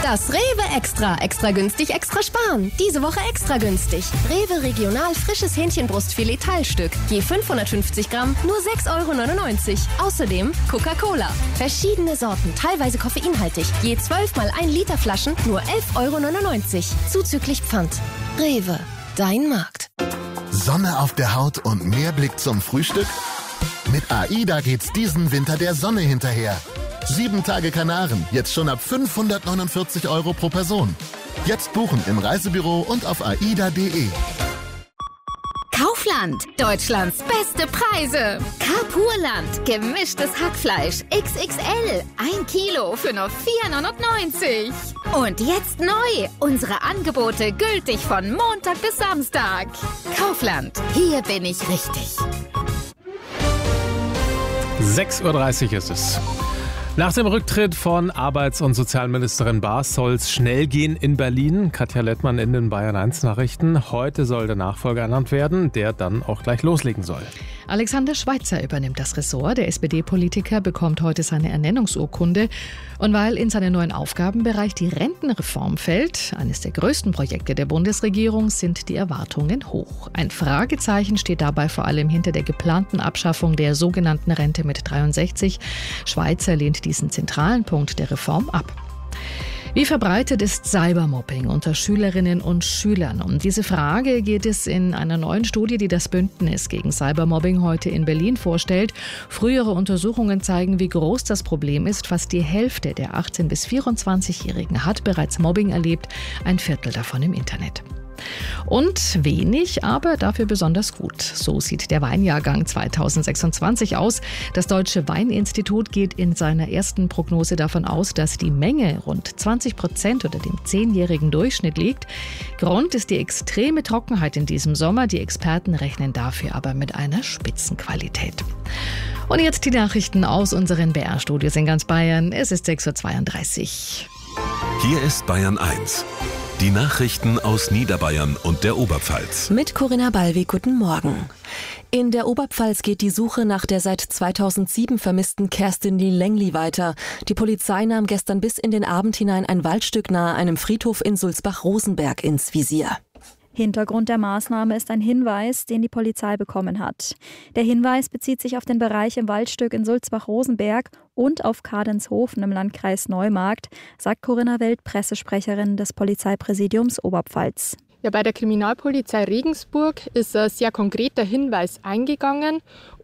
Das Rewe Extra. Extra günstig, extra sparen. Diese Woche extra günstig. Rewe Regional frisches Hähnchenbrustfilet Teilstück. Je 550 Gramm, nur 6,99 €. Außerdem Coca-Cola. Verschiedene Sorten, teilweise koffeinhaltig. Je 12 mal 1 Liter Flaschen, nur 11,99 €. Zuzüglich Pfand. Rewe. Dein Markt. Sonne auf der Haut und mehr Blick zum Frühstück? Mit AIDA geht's diesen Winter der Sonne hinterher. 7 Tage Kanaren, jetzt schon ab 549 € pro Person. Jetzt buchen im Reisebüro und auf aida.de. Kaufland, Deutschlands beste Preise. Carpurland, gemischtes Hackfleisch, XXL, 1 Kilo für nur 4,99 €. Und jetzt neu, unsere Angebote gültig von Montag bis Samstag. Kaufland, hier bin ich richtig. 6:30 Uhr ist es. Nach dem Rücktritt von Arbeits- und Sozialministerin Baas soll es schnell gehen in Berlin. Katja Lettmann in den Bayern 1 Nachrichten. Heute soll der Nachfolger ernannt werden, der dann auch gleich loslegen soll. Alexander Schweitzer übernimmt das Ressort. Der SPD-Politiker bekommt heute seine Ernennungsurkunde. Und weil in seinen neuen Aufgabenbereich die Rentenreform fällt, eines der größten Projekte der Bundesregierung, sind die Erwartungen hoch. Ein Fragezeichen steht dabei vor allem hinter der geplanten Abschaffung der sogenannten Rente mit 63. Schweitzer lehnt diesen zentralen Punkt der Reform ab. Wie verbreitet ist Cybermobbing unter Schülerinnen und Schülern? Um diese Frage geht es in einer neuen Studie, die das Bündnis gegen Cybermobbing heute in Berlin vorstellt. Frühere Untersuchungen zeigen, wie groß das Problem ist. Fast die Hälfte der 18- bis 24-Jährigen hat bereits Mobbing erlebt, ein Viertel davon im Internet. Und wenig, aber dafür besonders gut. So sieht der Weinjahrgang 2026 aus. Das Deutsche Weininstitut geht in seiner ersten Prognose davon aus, dass die Menge rund 20% unter dem 10-jährigen Durchschnitt liegt. Grund ist die extreme Trockenheit in diesem Sommer. Die Experten rechnen dafür aber mit einer Spitzenqualität. Und jetzt die Nachrichten aus unseren BR-Studios in ganz Bayern. Es ist 6:32 Uhr. Hier ist Bayern 1. Die Nachrichten aus Niederbayern und der Oberpfalz. Mit Corinna Ballweg, guten Morgen. In der Oberpfalz geht die Suche nach der seit 2007 vermissten Kerstin Lengli weiter. Die Polizei nahm gestern bis in den Abend hinein ein Waldstück nahe einem Friedhof in Sulzbach-Rosenberg ins Visier. Hintergrund der Maßnahme ist ein Hinweis, den die Polizei bekommen hat. Der Hinweis bezieht sich auf den Bereich im Waldstück in Sulzbach-Rosenberg und auf Kadenshofen im Landkreis Neumarkt, sagt Corinna Welt, Pressesprecherin des Polizeipräsidiums Oberpfalz. Ja, bei der Kriminalpolizei Regensburg ist ein sehr konkreter Hinweis eingegangen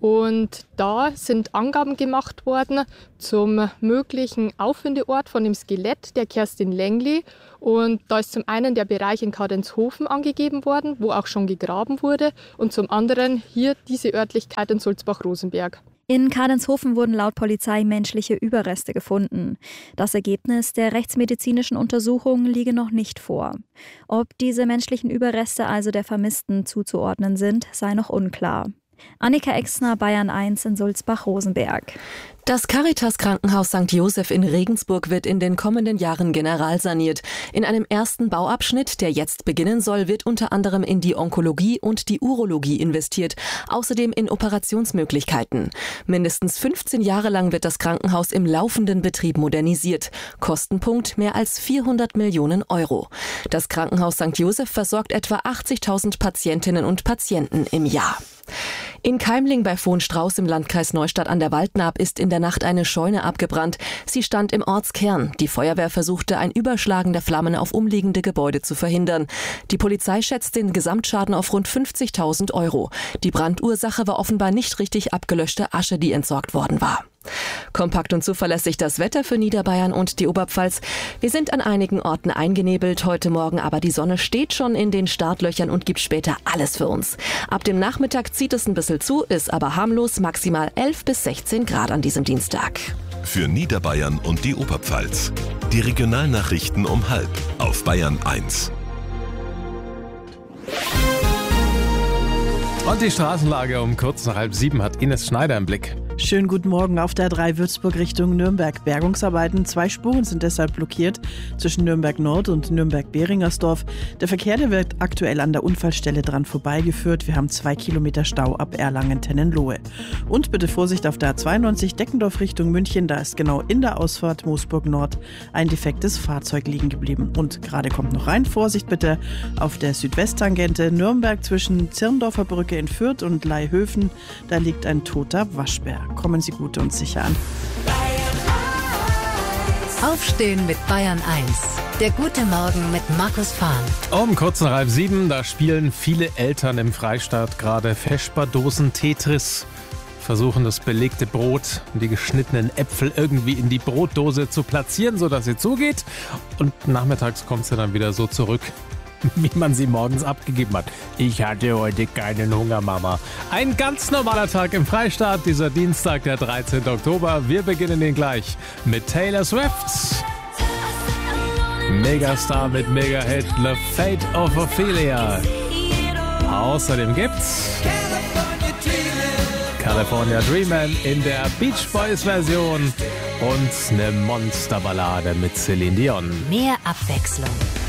und da sind Angaben gemacht worden zum möglichen Auffindeort von dem Skelett der Kerstin Lengli. Und da ist zum einen der Bereich in Kadenshofen angegeben worden, wo auch schon gegraben wurde, und zum anderen hier diese Örtlichkeit in Sulzbach-Rosenberg. In Kadenshofen wurden laut Polizei menschliche Überreste gefunden. Das Ergebnis der rechtsmedizinischen Untersuchung liege noch nicht vor. Ob diese menschlichen Überreste also der Vermissten zuzuordnen sind, sei noch unklar. Annika Exner, Bayern 1 in Sulzbach-Rosenberg. Das Caritas-Krankenhaus St. Joseph in Regensburg wird in den kommenden Jahren generalsaniert. In einem ersten Bauabschnitt, der jetzt beginnen soll, wird unter anderem in die Onkologie und die Urologie investiert, außerdem in Operationsmöglichkeiten. Mindestens 15 Jahre lang wird das Krankenhaus im laufenden Betrieb modernisiert. Kostenpunkt mehr als 400 Millionen €. Das Krankenhaus St. Joseph versorgt etwa 80.000 Patientinnen und Patienten im Jahr. In Keimling bei Vohnstrauß im Landkreis Neustadt an der Waldnaab ist in der Nacht eine Scheune abgebrannt. Sie stand im Ortskern. Die Feuerwehr versuchte, ein Überschlagen der Flammen auf umliegende Gebäude zu verhindern. Die Polizei schätzt den Gesamtschaden auf rund 50.000 €. Die Brandursache war offenbar nicht richtig abgelöschte Asche, die entsorgt worden war. Kompakt und zuverlässig das Wetter für Niederbayern und die Oberpfalz. Wir sind an einigen Orten eingenebelt heute Morgen, aber die Sonne steht schon in den Startlöchern und gibt später alles für uns. Ab dem Nachmittag zieht es ein bisschen zu, ist aber harmlos, maximal 11 bis 16 Grad an diesem Dienstag. Für Niederbayern und die Oberpfalz. Die Regionalnachrichten um 6:30 auf Bayern 1. Und die Straßenlage um kurz nach 6:30 hat Ines Schneider im Blick. Schönen guten Morgen auf der A3 Würzburg Richtung Nürnberg. Bergungsarbeiten, 2 Spuren sind deshalb blockiert zwischen Nürnberg Nord und Nürnberg-Behringersdorf. Der Verkehr, der wird aktuell an der Unfallstelle dran vorbeigeführt. Wir haben 2 Kilometer Stau ab Erlangen-Tennenlohe. Und bitte Vorsicht auf der A92 Deckendorf Richtung München. Da ist genau in der Ausfahrt Moosburg Nord ein defektes Fahrzeug liegen geblieben. Und gerade kommt noch rein. Vorsicht bitte auf der Südwesttangente Nürnberg zwischen Zirndorfer Brücke in Fürth und Laihöfen. Da liegt ein toter Waschbär. Kommen Sie gut und sicher an. Aufstehen mit Bayern 1. Der gute Morgen mit Markus Fahn. Um kurz nach 6:30, da spielen viele Eltern im Freistaat gerade Vesperdosen Tetris. Versuchen das belegte Brot und die geschnittenen Äpfel irgendwie in die Brotdose zu platzieren, sodass sie zugeht. Und nachmittags kommt sie dann wieder so zurück, wie man sie morgens abgegeben hat. Ich hatte heute keinen Hunger, Mama. Ein ganz normaler Tag im Freistaat, dieser Dienstag, der 13. Oktober. Wir beginnen den gleich mit Taylor Swift. Megastar mit Mega-Hit The Fate of Ophelia. Außerdem gibt's California Dreamin' in der Beach Boys Version und eine Monsterballade mit Celine Dion. Mehr Abwechslung.